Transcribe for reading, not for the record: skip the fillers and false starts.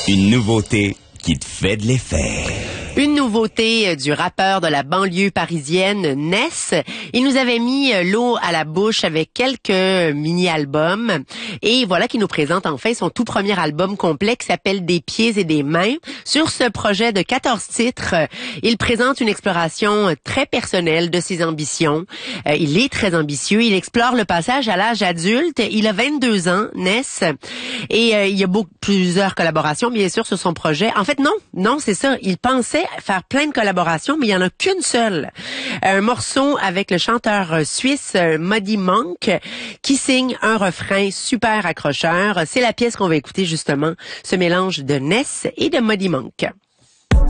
Une nouveauté qui te fait de l'effet. Une nouveauté du rappeur de la banlieue parisienne, Ness. Il nous avait mis l'eau à la bouche avec quelques mini-albums. Et voilà qu'il nous présente enfin son tout premier album complet qui s'appelle Des pieds et des mains. Sur ce projet de 14 titres, il présente une exploration très personnelle de ses ambitions. Il est très ambitieux. Il explore le passage à l'âge adulte. Il a 22 ans, Ness. Et il y a plusieurs collaborations, bien sûr, sur son projet. En fait, non, c'est ça. Il pensait faire plein de collaborations, mais il y en a qu'une seule. Un morceau avec le chanteur suisse Muddy Monk qui signe un refrain super accrocheur. C'est la pièce qu'on va écouter justement, ce mélange de Ness et de Muddy Monk.